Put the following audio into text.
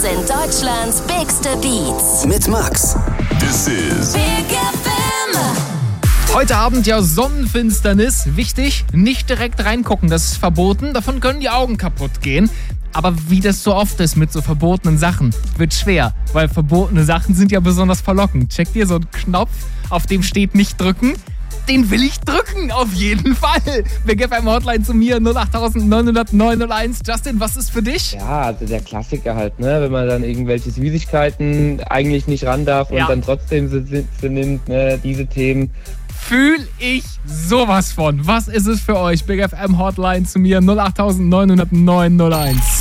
sind Deutschlands bigste Beats. Mit Max. This is Big FM. Heute Abend ja Sonnenfinsternis. Wichtig, nicht direkt reingucken, das ist verboten. Davon können die Augen kaputt gehen. Aber wie das so oft ist mit so verbotenen Sachen, wird schwer. Weil verbotene Sachen sind ja besonders verlockend. Checkt ihr so einen Knopf, auf dem steht nicht drücken? Den will ich drücken, auf jeden Fall. Big FM Hotline zu mir, 08900 901. Justin, was ist für dich? Ja, also der Klassiker halt, ne? Wenn man dann irgendwelche Süßigkeiten eigentlich nicht ran darf und dann trotzdem sie nimmt, ne? Diese Themen. Fühl ich sowas von. Was ist es für euch? Big FM Hotline zu mir, 08900 901.